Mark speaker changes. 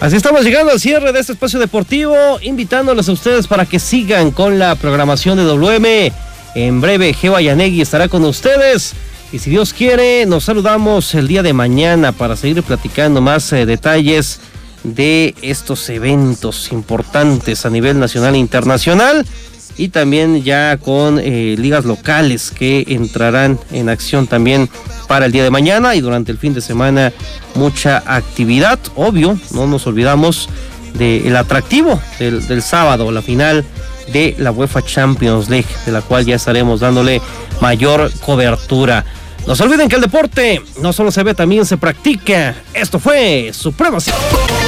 Speaker 1: Así estamos llegando al cierre de este espacio deportivo, invitándolos a ustedes para que sigan con la programación de WM. En breve, Geo Ayanegui estará con ustedes. Y si Dios quiere, nos saludamos el día de mañana para seguir platicando más detalles de estos eventos importantes a nivel nacional e internacional. Y también ya con ligas locales que entrarán en acción también para el día de mañana y durante el fin de semana mucha actividad. Obvio, no nos olvidamos del atractivo del sábado, la final de la UEFA Champions League, de la cual ya estaremos dándole mayor cobertura. No se olviden que el deporte no solo se ve, también se practica. Esto fue Supremacía.